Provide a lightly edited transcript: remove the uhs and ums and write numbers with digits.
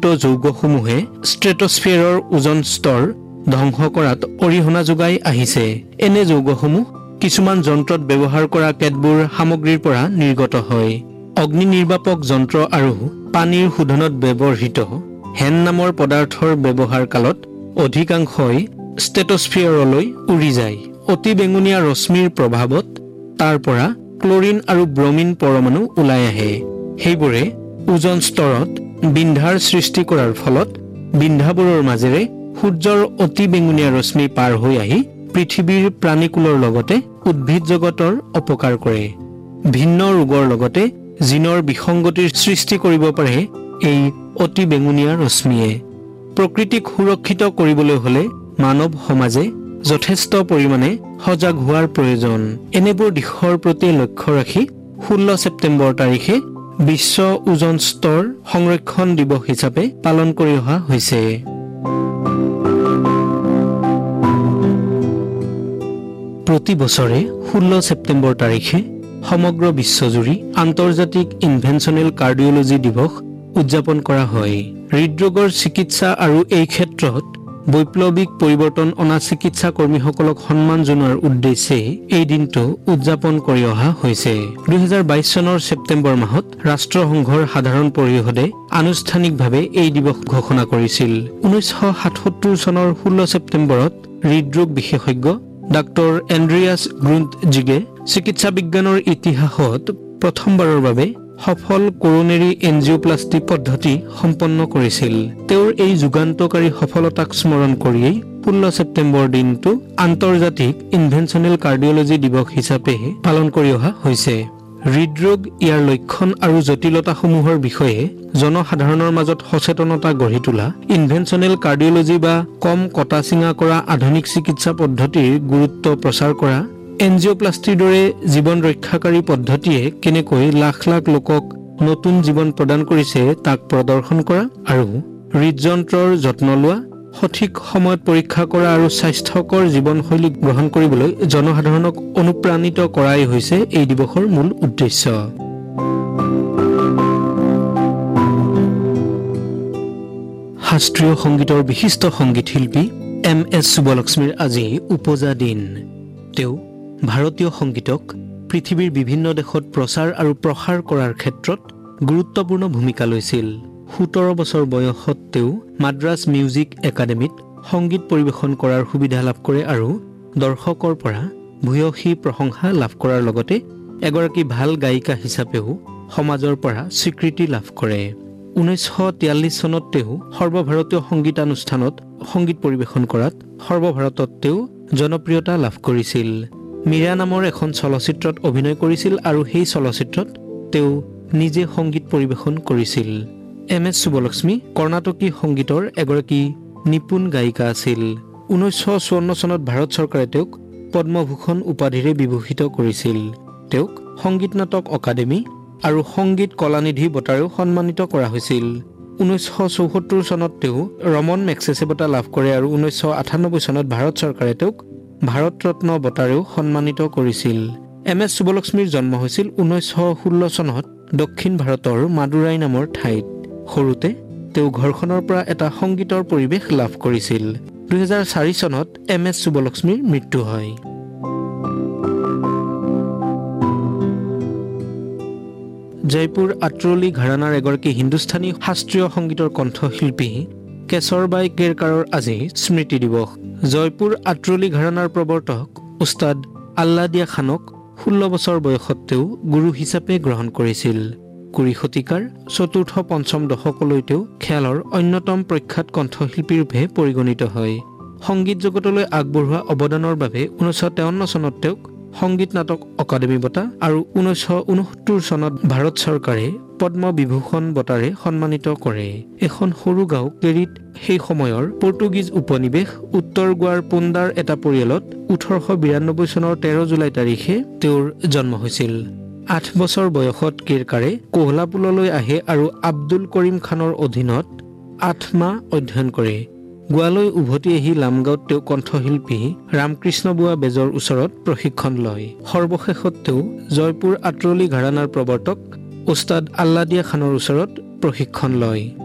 বিষযুক্ত যৌগসমূহে ষ্ট্ৰেটোস্ফিয়াৰৰ ওজন স্তৰ ধ্বংস কৰাত অৰিহণা যোগাই আহিছে। এনে যৌগসমূহ কিছুমান যন্ত্ৰত ব্যৱহাৰ কৰা কেতবোৰ সামগ্ৰীৰ পৰা নিৰ্গত হয়। অগ্নি নিৰ্বাপক যন্ত্ৰ আৰু পানীৰ শোধনত ব্যৱহৃত হেন নামৰ পদাৰ্থৰ ব্যৱহাৰ কালত অধিকাংশই ষ্ট্ৰেটোস্ফিয়াৰলৈ উৰি যায়। অতি বেঙুনীয়া ৰশ্মিৰ প্ৰভাৱত তাৰ পৰা ক্লৰিন আৰু ব্ৰমিন পৰমাণু ওলাই আহে। সেইবোৰে ওজন স্তৰত বিন্ধাৰ সৃষ্টি কৰাৰ ফলত বিন্ধাবোৰৰ মাজেৰে সূৰ্যৰ অতি বেঙুনীয়া ৰশ্মি পাৰ হৈ আহি পৃথিৱীৰ প্ৰাণীকুলৰ লগতে উদ্ভিদ জগতৰ অপকাৰ কৰে। ভিন্ন ৰোগৰ লগতে জিনৰ বিসংগতিৰ সৃষ্টি কৰিব পাৰে এই অতি বেঙুনীয়া ৰশ্মিয়ে। প্ৰকৃতিক সুৰক্ষিত কৰিবলৈ হলে মানৱ সমাজে যথেষ্ট পৰিমাণে সজাগ হোৱাৰ প্ৰয়োজন। এনেবোৰ দিশৰ প্ৰতি লক্ষ্য ৰাখি 16 ছেপ্টেম্বৰ তাৰিখে বিশ্ব ওজন স্তৰ সংৰক্ষণ দিৱস হিচাপে পালন কৰি অহা হৈছে। প্ৰতি বছৰে 16 ছেপ্টেম্বৰ তাৰিখে সমগ্ৰ বিশ্বজুৰি আন্তৰ্জাতিক ইনভেনশ্যনেল কাৰ্ডিঅলজি দিৱস উদযাপন কৰা হয়। হৃদৰোগৰ চিকিৎসা আৰু এই ক্ষেত্ৰত বৈপ্লৱিক পৰিৱৰ্তন অনা চিকিৎসা কৰ্মীসকলক সন্মান জনোৱাৰ উদ্দেশ্যে এই দিনটো উদযাপন কৰি অহা হৈছে। 2022 চনৰ ছেপ্টেম্বৰ মাহত ৰাষ্ট্ৰসংঘৰ সাধাৰণ পৰিষদে আনুষ্ঠানিকভাৱে এই দিৱস ঘোষণা কৰিছিল। 1977 চনৰ 16 ছেপ্টেম্বৰত হৃদৰোগ বিশেষজ্ঞ ডাক্তৰ এণ্ড্ৰিয়াছ গ্ৰুণ্টজিগে চিকিৎসা বিজ্ঞানৰ ইতিহাসত প্ৰথমবাৰৰ বাবে সফল কৰোনেৰী এনজিঅপ্লাষ্টি পদ্ধতি সম্পন্ন কৰিছিল। তেওঁৰ এই যুগান্তকাৰী সফলতাক স্মৰণ কৰিয়েই 16 ছেপ্টেম্বৰ দিনটো আন্তৰ্জাতিক ইনভেনশ্যনেল কাৰ্ডিঅলজি দিৱস হিচাপে পালন কৰি অহা হৈছে। হৃদৰোগ, ইয়াৰ লক্ষণ আৰু জটিলতাসমূহৰ বিষয়ে জনসাধাৰণৰ মাজত সচেতনতা গঢ়ি তোলা, ইনভেনশ্যনেল কাৰ্ডিঅলজি বা কম কটা চিঙা কৰা আধুনিক চিকিৎসা পদ্ধতিৰ গুৰুত্ব প্ৰচাৰ কৰা, এনজিঅপ্লাষ্টিৰ দৰে জীৱন ৰক্ষাকাৰী পদ্ধতিয়ে কেনেকৈ লাখ লাখ লোকক নতুন জীৱন প্ৰদান কৰিছে তাক প্ৰদৰ্শন কৰা আৰু হৃদযন্ত্ৰৰ যত্ন লোৱা, সঠিক সময়ত পৰীক্ষা কৰা আৰু স্বাস্থ্যকৰ জীৱনশৈলী গ্ৰহণ কৰিবলৈ জনসাধাৰণক অনুপ্ৰাণিত কৰাই হৈছে এই দিৱসৰ মূল উদ্দেশ্য। শাস্ত্ৰীয় সংগীতৰ বিশিষ্ট সংগীত শিল্পী MS সুবলক্ষ্মীৰ আজি উপজা দিন। তেওঁ ভাৰতীয় সংগীতক পৃথিৱীৰ বিভিন্ন দেশত প্ৰচাৰ আৰু প্ৰসাৰ কৰাৰ ক্ষেত্ৰত গুৰুত্বপূৰ্ণ ভূমিকা লৈছিল। 17 বছৰ বয়সত তেওঁ মাদ্ৰাছ মিউজিক একাডেমীত সংগীত পৰিৱেশন কৰাৰ সুবিধা লাভ কৰে আৰু দৰ্শকৰ পৰা ভূয়সী প্ৰশংসা লাভ কৰাৰ লগতে এগৰাকী ভাল গায়িকা হিচাপেও সমাজৰ পৰা স্বীকৃতি লাভ কৰে। 1943 চনত তেওঁ সৰ্বভাৰতীয় সংগীতানুষ্ঠানত সংগীত পৰিৱেশন কৰাত সৰ্বভাৰতত তেওঁ জনপ্ৰিয়তা লাভ কৰিছিল। মীৰা নামৰ এখন চলচ্চিত্ৰত অভিনয় কৰিছিল আৰু সেই চলচ্চিত্ৰত তেওঁ নিজে সংগীত পৰিৱেশন কৰিছিল। MS সুবলক্ষ্মী কৰ্ণাটকী সংগীতৰ এগৰাকী নিপুণ গায়িকা আছিল। 1954 চনত ভাৰত চৰকাৰে তেওঁক পদ্মভূষণ উপাধিৰে বিভূষিত কৰিছিল। তেওঁক সংগীত নাটক অকাডেমী আৰু সংগীত কলানিধি বঁটাৰেও সন্মানিত কৰা হৈছিল। 1974 চনত তেওঁ ৰমন মেগছেছে বঁটা লাভ কৰে আৰু 1998 চনত ভাৰত চৰকাৰে তেওঁক ভাৰত ৰত্ন বঁটাৰেও সন্মানিত কৰিছিল। MS সুবলক্ষ্মীৰ জন্ম হৈছিল 1916 চনত দক্ষিণ ভাৰতৰ মাদুৰাই নামৰ ঠাইত। সৰুতে তেওঁ ঘৰখনৰ পৰা এটা সংগীতৰ পৰিৱেশ লাভ কৰিছিল। 2004 চনত MS সুবলক্ষ্মীৰ মৃত্যু হয়। জয়পুৰ আত্ৰলি ঘৰানাৰ এগৰাকী হিন্দুস্তানী শাস্ত্ৰীয় সংগীতৰ কণ্ঠশিল্পী কেশৰবাই কেৰকাৰৰ আজি স্মৃতি দিৱস। জয়পুৰ আত্ৰলি ঘৰানাৰ প্ৰৱৰ্তক উস্তাদ আল্লাদিয়া খানক 16 বছৰ বয়সত তেওঁ গুৰু হিচাপে গ্ৰহণ কৰিছিল। 20 শতিকাৰ 4ৰ্থ-5ম দশকলৈ তেওঁ খেয়ালৰ অন্যতম প্ৰখ্যাত কণ্ঠশিল্পী ৰূপে পৰিগণিত হয়। সংগীত জগতলৈ আগবঢ়োৱা অৱদানৰ বাবে 1953 চনত তেওঁক সংগীত নাটক অকাডেমী বঁটা আৰু 1969 চনত ভাৰত চৰকাৰে পদ্ম বিভূষণ বঁটাৰে সন্মানিত কৰে। এখন সৰু গাঁও কেৰিত সেই সময়ৰ পৰ্তুগীজ উপনিৱেশ উত্তৰ গোৱাৰ পোন্দাৰ এটা পৰিয়ালত 1892 চনৰ 13 জুলাই তাৰিখে তেওঁৰ জন্ম হৈছিল। 8 বছৰ বয়সত কেৰকাৰে কোহলাপুললৈ আহে আৰু আব্দুল কৰিম খানৰ অধীনত 8 মাহ অধ্যয়ন কৰে। গোৱালৈ উভতি আহি লামগাঁৱত তেওঁ কণ্ঠশিল্পী ৰামকৃষ্ণ বুৱা বেজৰ ওচৰত প্ৰশিক্ষণ লয়। সৰ্বশেষত তেওঁ জয়পুৰ আত্ৰলি ঘৰানাৰ প্ৰৱৰ্তক উস্তাদ আল্লাদিয়া খানৰ ওচৰত প্ৰশিক্ষণ লয়।